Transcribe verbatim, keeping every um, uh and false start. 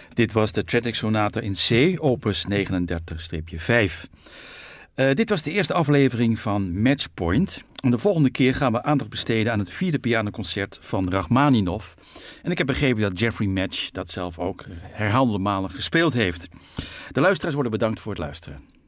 Dit was de Tragic Sonata in C, opus negenendertig vijf. Uh, dit was de eerste aflevering van Matchpoint. En de volgende keer gaan we aandacht besteden aan het vierde pianoconcert van Rachmaninov. En ik heb begrepen dat Jeffrey Match dat zelf ook herhaalde malen gespeeld heeft. De luisteraars worden bedankt voor het luisteren.